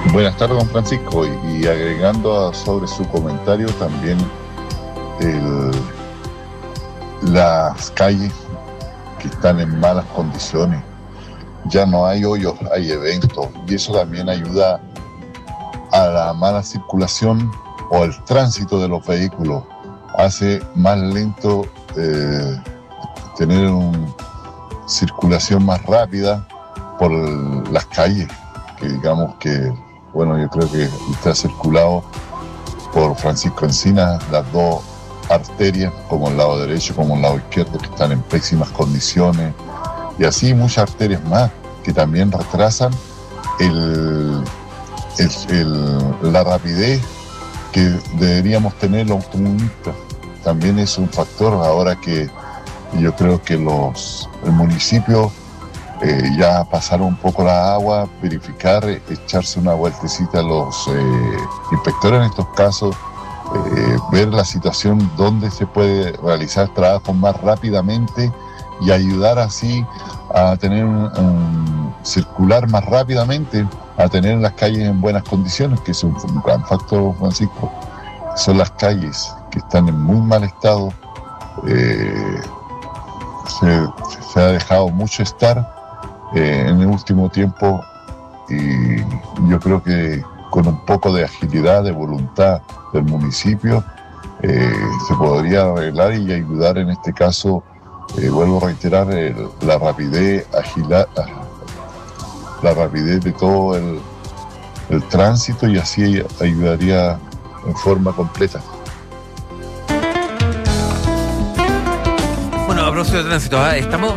Buenas tardes, don Francisco. Y agregando sobre su comentario también el- las calles que están en malas condiciones. Ya no hay hoyos, hay eventos. Y eso también ayuda a la mala circulación o al tránsito de los vehículos. Hace más lento tener una circulación más rápida por las calles, que digamos que, bueno, yo creo que usted ha circulado por Francisco Encinas, las dos arterias, como el lado derecho como el lado izquierdo, que están en pésimas condiciones, y así muchas arterias más que también retrasan la rapidez que deberíamos tener los automovilistas. También es un factor ahora que yo creo que el municipio ya pasaron un poco la agua, verificar, echarse una vueltecita a los inspectores en estos casos, ver la situación donde se puede realizar trabajos más rápidamente y ayudar así a tener circular más rápidamente, a tener las calles en buenas condiciones, que es un gran factor, Francisco. Son las calles que están en muy mal estado. Se ha dejado mucho estar en el último tiempo, y yo creo que con un poco de agilidad, de voluntad del municipio, se podría arreglar y ayudar en este caso. Vuelvo a reiterar la rapidez de todo el tránsito, y así ayudaría en forma completa. Bueno, a propósito de tránsito, estamos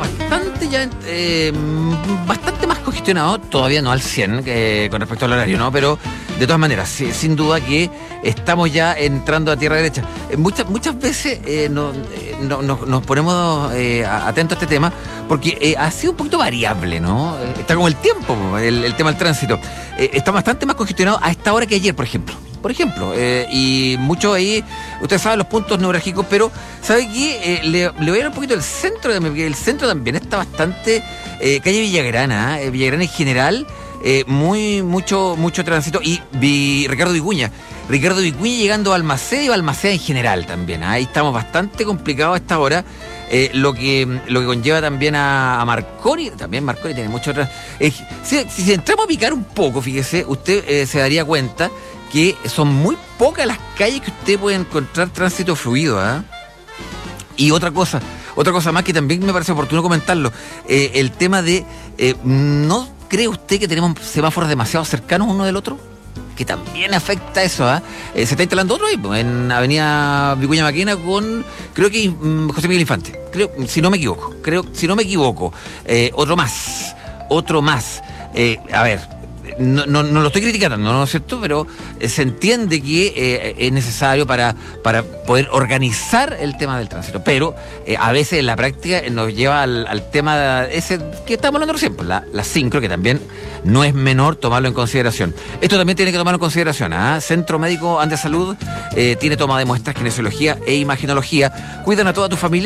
bastante más congestionados, todavía no al 100 con respecto al horario, ¿no? Pero de todas maneras, sin duda que estamos ya entrando a tierra derecha. Muchas veces nos ponemos atentos a este tema porque ha sido un poquito variable, ¿no? Está como el tiempo, el tema del tránsito. Está bastante más congestionado a esta hora que ayer, por ejemplo. Y mucho ahí, ustedes saben los puntos neurálgicos, pero ¿sabe qué? Le voy a dar un poquito del centro, porque el centro también está bastante, calle Villagrana, Villagrana en general, mucho tránsito, y Ricardo Vicuña llegando a Balmaceda y Balmaceda en general también, ahí estamos bastante complicados a esta hora. Lo que conlleva también a Marconi. También Marconi tiene mucho atrás. Si entramos a picar un poco, fíjese, usted se daría cuenta que son muy pocas las calles que usted puede encontrar tránsito fluido, Y otra cosa más que también me parece oportuno comentarlo, el tema de, ¿no cree usted que tenemos semáforos demasiado cercanos uno del otro? Que también afecta eso, se está instalando otro ahí, en Avenida Vicuña Maquena con, creo que José Miguel Infante, si no me equivoco, otro más, a ver, no lo estoy criticando, ¿no es cierto? Pero se entiende que es necesario para poder organizar el tema del tránsito, pero a veces en la práctica nos lleva al tema ese que estamos hablando recién, pues, la sincro, que también no es menor tomarlo en consideración. Esto también tiene que tomarlo en consideración, Centro Médico Andes Salud tiene toma de muestras, kinesiología e imagenología. Cuidan a toda tu familia.